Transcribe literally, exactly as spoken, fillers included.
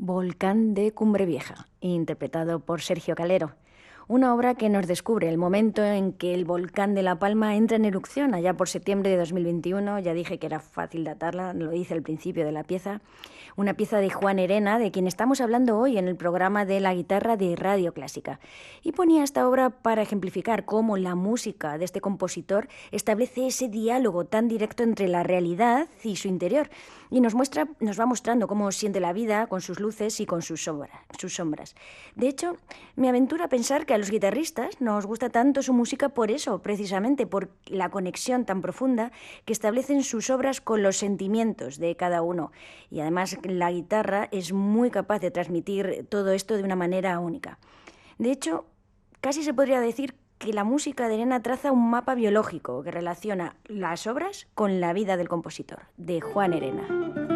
Volcán de Cumbre Vieja, interpretado por Sergio Calero. Una obra que nos descubre el momento en que el volcán de La Palma entra en erupción, allá por septiembre de dos mil veintiuno. Ya dije que era fácil datarla, lo hice al principio de la pieza. Una pieza de Juan Herena, de quien estamos hablando hoy en el programa de la guitarra de Radio Clásica. Y ponía esta obra para ejemplificar cómo la música de este compositor establece ese diálogo tan directo entre la realidad y su interior. Y nos muestra, nos va mostrando cómo siente la vida con sus luces y con sus sombras, sus sombras. De hecho, me aventura a pensar que a los guitarristas nos gusta tanto su música por eso, precisamente por la conexión tan profunda que establecen sus obras con los sentimientos de cada uno. Y además la guitarra es muy capaz de transmitir todo esto de una manera única. De hecho, casi se podría decir que la música de Herena traza un mapa biológico que relaciona las obras con la vida del compositor, de Juan Herena.